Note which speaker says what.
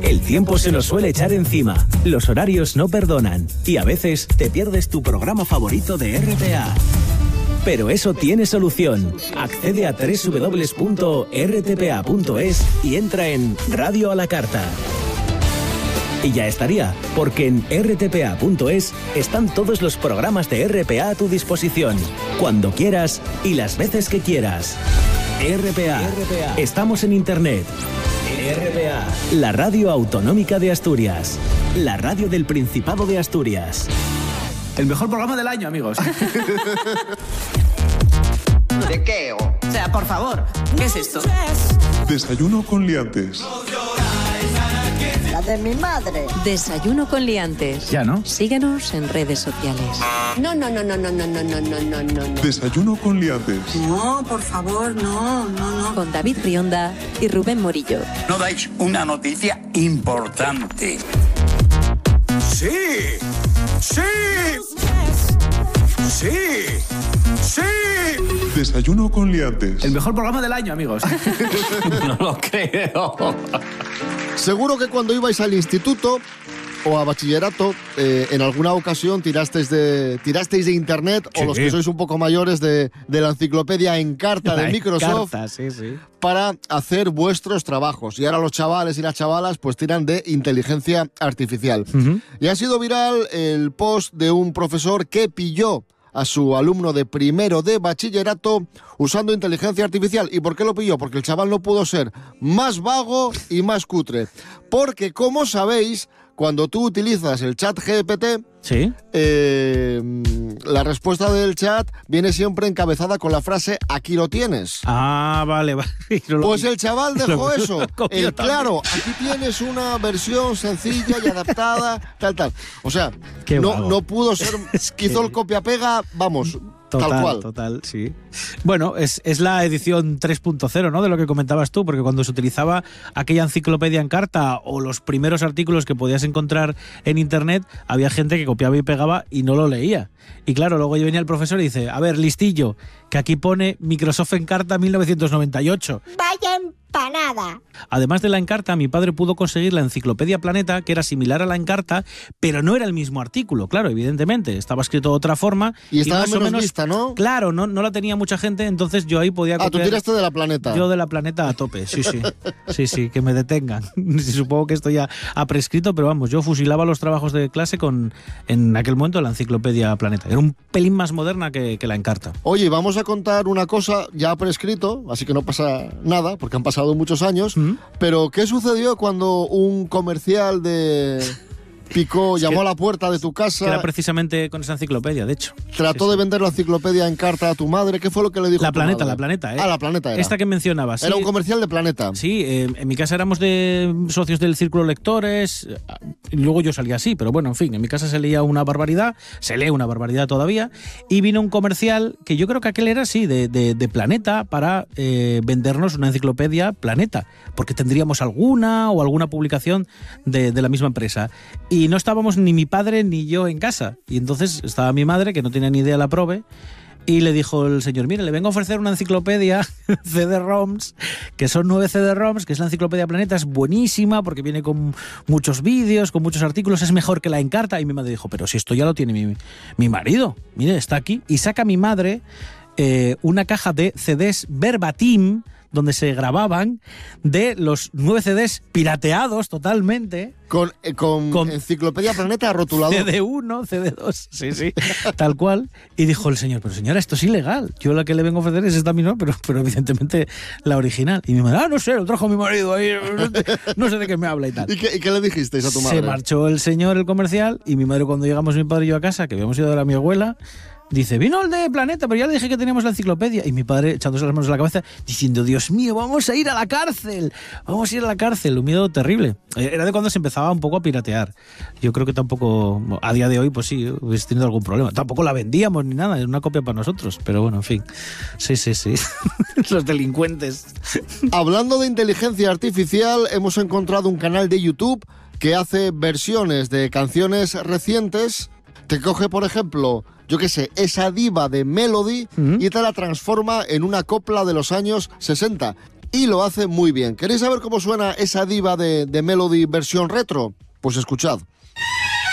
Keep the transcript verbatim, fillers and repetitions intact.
Speaker 1: El tiempo se nos suele echar encima, los horarios no perdonan y a veces te pierdes tu programa favorito de R T A. Pero eso tiene solución. Accede a doble u doble u doble u punto r t p a punto es y entra en Radio a la Carta. Y ya estaría, porque en r t p a punto es están todos los programas de R P A a tu disposición, cuando quieras y las veces que quieras. R P A. R P A. Estamos en Internet. R P A. La radio autonómica de Asturias. La radio del Principado de Asturias.
Speaker 2: El mejor programa del año, amigos.
Speaker 3: ¿De qué? O?
Speaker 4: o sea, por favor, ¿qué es esto?
Speaker 5: Desayuno con liantes.
Speaker 6: La de mi madre.
Speaker 7: Desayuno con liantes.
Speaker 2: Ya, ¿no?
Speaker 7: Síguenos en redes sociales.
Speaker 8: No, no, no, no, no, no, no, no, no, no, no.
Speaker 5: Desayuno con liantes.
Speaker 6: No, por favor, no, no, no.
Speaker 7: Con David Rionda y Rubén Morillo.
Speaker 9: No dais una noticia importante.
Speaker 10: ¡Sí! ¡Sí! ¡Sí! ¡Sí!
Speaker 5: Desayuno con liantes.
Speaker 2: El mejor programa del año, amigos.
Speaker 9: No lo creo.
Speaker 11: Seguro que cuando ibais al instituto o a bachillerato, eh, en alguna ocasión tirasteis de, tirasteis de internet, sí. O los que sois un poco mayores de, de la enciclopedia Encarta de Microsoft,
Speaker 2: Encarta, sí, sí.
Speaker 11: Para hacer vuestros trabajos. Y ahora los chavales y las chavalas pues tiran de inteligencia artificial. Uh-huh. Y ha sido viral el post de un profesor que pilló a su alumno de primero de bachillerato usando inteligencia artificial. ¿Y por qué lo pilló? Porque el chaval no pudo ser más vago y más cutre. Porque, como sabéis, cuando tú utilizas el chat G P T,
Speaker 2: ¿sí?
Speaker 11: eh, la respuesta del chat viene siempre encabezada con la frase «aquí lo tienes».
Speaker 2: Ah, vale, vale.
Speaker 11: Lo, pues el chaval dejó eso. El, claro,
Speaker 2: también.
Speaker 11: Aquí tienes una versión sencilla y adaptada, tal, tal. O sea, no, no pudo ser... Es que... Hizo el copia-pega, vamos...
Speaker 2: Total,
Speaker 11: tal cual.
Speaker 2: Total, sí. Bueno, es, es la edición tres punto cero, ¿no? De lo que comentabas tú, porque cuando se utilizaba aquella enciclopedia Encarta o los primeros artículos que podías encontrar en internet, había gente que copiaba y pegaba y no lo leía. Y claro, luego venía el profesor y dice, a ver, listillo, que aquí pone Microsoft Encarta mil novecientos noventa y ocho.
Speaker 6: ¡Vaya empanada!
Speaker 2: Además de la Encarta, mi padre pudo conseguir la enciclopedia Planeta, que era similar a la Encarta, pero no era el mismo artículo, claro, evidentemente. Estaba escrito de otra forma.
Speaker 11: Y estaba
Speaker 2: y más
Speaker 11: menos,
Speaker 2: o menos
Speaker 11: vista, ¿no?
Speaker 2: Claro, no, no la tenía mucha gente, entonces yo ahí podía copiar.
Speaker 11: Ah, tú tiraste de la Planeta.
Speaker 2: Yo de la Planeta a tope, sí, sí. Sí, sí, que me detengan. Supongo que esto ya ha prescrito, pero vamos, yo fusilaba los trabajos de clase con, en aquel momento, la enciclopedia Planeta. Era un pelín más moderna que, que la Encarta.
Speaker 11: Oye, vamos a contar una cosa ya prescrito, así que no pasa nada, porque han pasado muchos años, ¿Mm? Pero ¿qué sucedió cuando un comercial de Pico llamó a la puerta de tu casa?
Speaker 2: Que era precisamente con esa enciclopedia, de hecho.
Speaker 11: Trató
Speaker 2: sí,
Speaker 11: de
Speaker 2: sí.
Speaker 11: vender la enciclopedia Encarta a tu madre. ¿Qué fue lo que le dijo
Speaker 2: La
Speaker 11: a tu
Speaker 2: Planeta,
Speaker 11: madre?
Speaker 2: la Planeta, ¿eh?
Speaker 11: Ah, la Planeta era.
Speaker 2: Esta que mencionabas.
Speaker 11: Era
Speaker 2: sí.
Speaker 11: un comercial de Planeta.
Speaker 2: Sí, eh, en mi casa éramos de socios del Círculo Lectores, y luego yo salía así, pero bueno, en fin, en mi casa se leía una barbaridad, se lee una barbaridad todavía, y vino un comercial, que yo creo que aquel era, sí, de, de, de Planeta, para eh, vendernos una enciclopedia Planeta, porque tendríamos alguna o alguna publicación de, de la misma empresa. Y no estábamos ni mi padre ni yo en casa, y entonces estaba mi madre, que no tenía ni idea la prove, y le dijo el señor, mire, le vengo a ofrecer una enciclopedia C D-ROMs, que son nueve C D-ROMs, que es la enciclopedia Planeta, es buenísima porque viene con muchos vídeos, con muchos artículos, es mejor que la Encarta. Y mi madre dijo, pero si esto ya lo tiene mi, mi marido, mire, está aquí. Y saca mi madre eh, una caja de C Ds verbatim, donde se grababan de los nueve C Ds pirateados totalmente.
Speaker 11: Con, eh, con, con Enciclopedia Planeta rotulado.
Speaker 2: C D uno, C D dos, sí, sí, tal cual. Y dijo el señor, pero señora, esto es ilegal. Yo la que le vengo a ofrecer es esta misma, pero, pero evidentemente la original. Y mi madre, ah, no sé, lo trajo mi marido ahí, no sé de qué me habla y tal.
Speaker 11: ¿Y qué, y qué le dijisteis a tu madre?
Speaker 2: Se marchó el señor, el comercial, y mi madre, cuando llegamos mi padre y yo a casa, que habíamos ido a ver a mi abuela, dice, vino el de Planeta, pero ya le dije que teníamos la enciclopedia. Y mi padre, echándose las manos en la cabeza, diciendo, Dios mío, vamos a ir a la cárcel, vamos a ir a la cárcel. Un miedo terrible. Era de cuando se empezaba un poco a piratear. Yo creo que tampoco, a día de hoy, pues sí, hubiese tenido algún problema. Tampoco la vendíamos ni nada, es una copia para nosotros. Pero bueno, en fin. Sí, sí, sí. Los delincuentes.
Speaker 11: Hablando de inteligencia artificial, hemos encontrado un canal de YouTube que hace versiones de canciones recientes. Te coge, por ejemplo, yo qué sé, esa diva de Melody, uh-huh, y te la transforma en una copla de los años sesenta. y lo hace muy bien. ¿Queréis saber cómo suena esa diva de, de Melody versión retro? Pues escuchad.